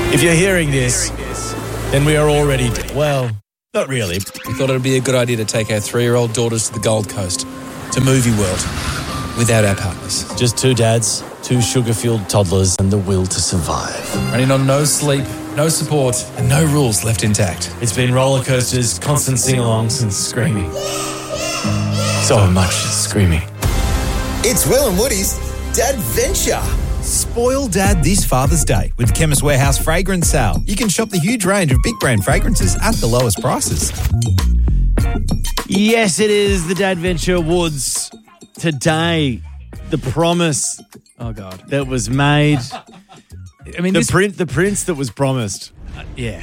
If you're hearing this, then we are already dead. Well, not really. We thought it would be a good idea to take our 3-year-old daughters to the Gold Coast, to Movie World, without our partners. Just 2 dads, 2 sugar-fueled toddlers, and the will to survive. Running on no sleep, no support, and no rules left intact. It's been roller coasters, constant sing-alongs, and screaming. So much screaming. It's Will and Woody's Dadventure. Spoil Dad this Father's Day with the Chemist Warehouse fragrance sale. You can shop the huge range of big brand fragrances at the lowest prices. Yes, it is the Dadventure Woods. Today, the promise that was made. I mean, the prince that was promised. yeah.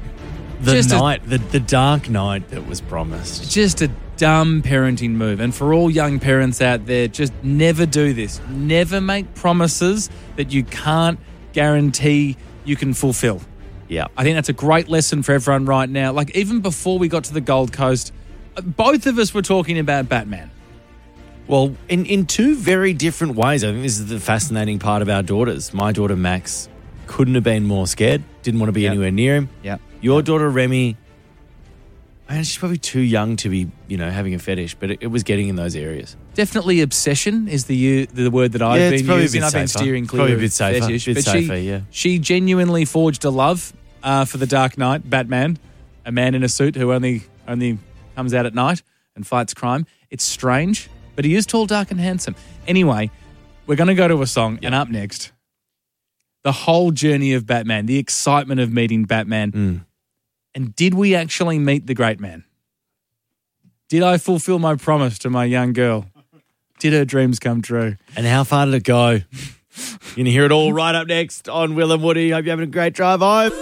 The dark night that was promised. Just a dumb parenting move. And for all young parents out there, just never do this. Never make promises that you can't guarantee you can fulfill. Yeah. I think that's a great lesson for everyone right now. Like, even before we got to the Gold Coast, both of us were talking about Batman. Well, in 2 very different ways. I think this is the fascinating part of our daughters. My daughter, Max, couldn't have been more scared. Didn't want to be anywhere near him. Yeah. Your daughter, Remy, she's probably too young to be, having a fetish, but it was getting in those areas. Definitely obsession is the word that I've been using. I've been steering clear probably of a bit safer. fetish. She genuinely forged a love for the Dark Knight, Batman, a man in a suit who only comes out at night and fights crime. It's strange, but he is tall, dark, and handsome. Anyway, we're going to go to a song, and up next, the whole journey of Batman, the excitement of meeting Batman. And did we actually meet the great man? Did I fulfill my promise to my young girl? Did her dreams come true? And how far did it go? You're going to hear it all right up next on Will and Woody. Hope you're having a great drive home.